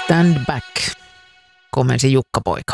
Stand back, komensi Jukka-poika.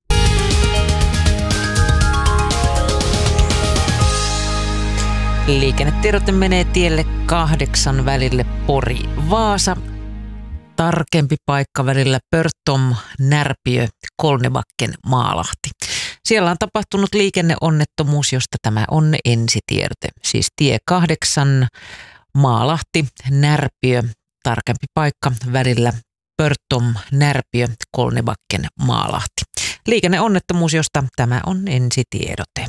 Liikennetiedote menee tielle 8 välille Pori-Vaasa. Tarkempi paikka välillä Pörtom, Närpiö, Kolnebacken, Maalahti. Siellä on tapahtunut liikenneonnettomuus, josta tämä on ensitiedote. Siis tie 8, Maalahti, Närpiö, tarkempi paikka välillä Pörtom, Närpiö, Kolnebacken, Maalahti. Liikenneonnettomuus, josta tämä on ensitiedote.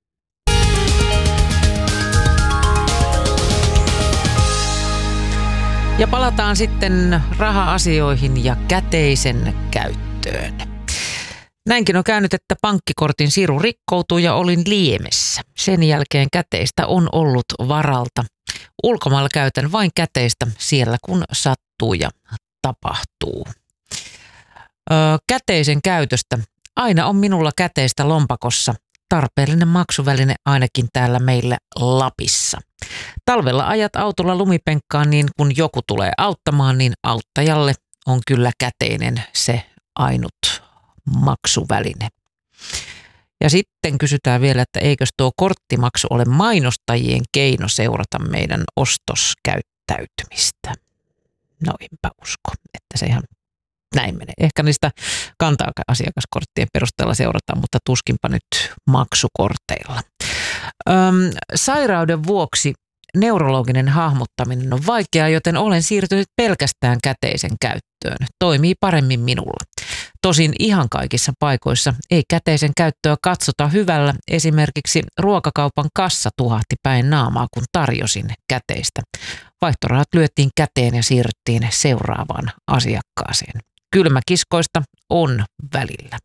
Ja palataan sitten raha-asioihin ja käteisen käyttöön. Näinkin on käynyt, että pankkikortin siru rikkoutui ja olin liemessä. Sen jälkeen käteistä on ollut varalta. Ulkomailla käytän vain käteistä siellä, kun sattuu ja tapahtuu. Käteisen käytöstä. Aina on minulla käteistä lompakossa. Tarpeellinen maksuväline ainakin täällä meillä Lapissa. Talvella ajat autolla lumipenkkaan, niin kun joku tulee auttamaan, niin auttajalle on kyllä käteinen se ainut maksuväline. Ja sitten kysytään vielä, että eikös tuo korttimaksu ole mainostajien keino seurata meidän ostoskäyttäytymistä. No enpä usko, että se ihan näin menee. Ehkä niistä kanta-asiakaskorttien perusteella seurataan, mutta tuskinpa nyt maksukorteilla. Sairauden vuoksi neurologinen hahmottaminen on vaikeaa, joten olen siirtynyt pelkästään käteisen käyttöön. Toimii paremmin minulla. Tosin ihan kaikissa paikoissa ei käteisen käyttöä katsota hyvällä. Esimerkiksi ruokakaupan kassa tuhahti päin naamaa, kun tarjosin käteistä. Vaihtorahat lyötiin käteen ja siirryttiin seuraavaan asiakkaaseen. Kylmäkiskoista on välillä.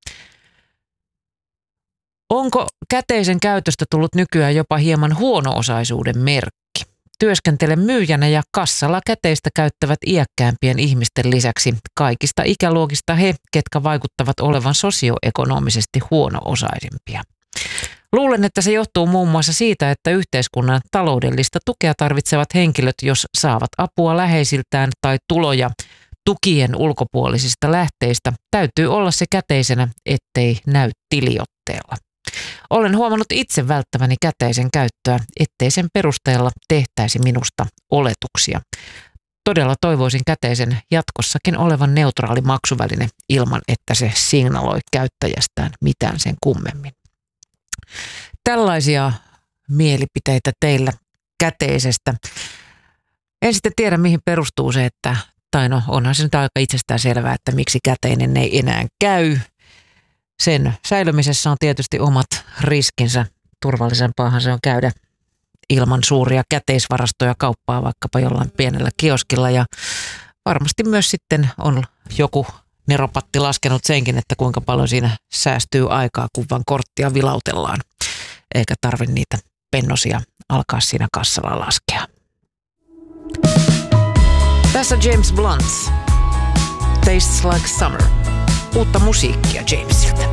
Onko käteisen käytöstä tullut nykyään jopa hieman huono-osaisuuden merkki? Työskentelen myyjänä ja kassalla käteistä käyttävät iäkkäämpien ihmisten lisäksi kaikista ikäluokista he, ketkä vaikuttavat olevan sosioekonomisesti huono-osaisimpia. Luulen, että se johtuu muun muassa siitä, että yhteiskunnan taloudellista tukea tarvitsevat henkilöt, jos saavat apua läheisiltään tai tuloja tukien ulkopuolisista lähteistä, täytyy olla se käteisenä, ettei näy tiliotteella. Olen huomannut itse välttäväni käteisen käyttöä, ettei sen perusteella tehtäisi minusta oletuksia. Todella toivoisin käteisen jatkossakin olevan neutraali maksuväline ilman, että se signaloi käyttäjästään mitään sen kummemmin. Tällaisia mielipiteitä teillä käteisestä. En sitten tiedä, mihin perustuu se, tai no onhan se nyt aika itsestään selvää, että miksi käteinen ei enää käy. Sen säilymisessä on tietysti omat riskinsä. Turvallisempaahan se on käydä ilman suuria käteisvarastoja kauppaa vaikkapa jollain pienellä kioskilla. Ja varmasti myös sitten on joku neropatti laskenut senkin, että kuinka paljon siinä säästyy aikaa, kun vaan korttia vilautellaan. Eikä tarvitse niitä pennosia alkaa siinä kassalla laskea. Tässä James Blunt. Tastes like summer. Uutta musiikkia Jamesilta.